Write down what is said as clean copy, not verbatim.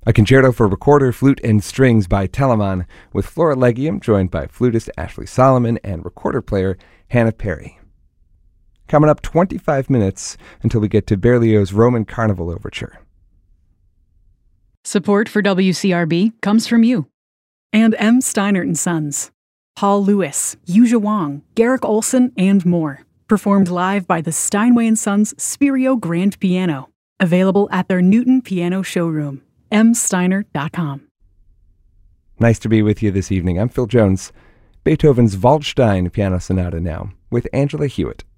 A concerto for recorder, flute, and strings by Telemann, with Flora Legium joined by flutist Ashley Solomon and recorder player Hannah Perry. Coming up 25 minutes until we get to Berlioz's Roman Carnival Overture. Support for WCRB comes from you. And M. Steinert & Sons. Paul Lewis, Yuja Wang, Garrick Olson, and more. Performed live by the Steinway & Sons Spirio Grand Piano. Available at their Newton Piano Showroom. msteiner.com. Nice to be with you this evening. I'm Phil Jones. Beethoven's Waldstein Piano Sonata now, with Angela Hewitt.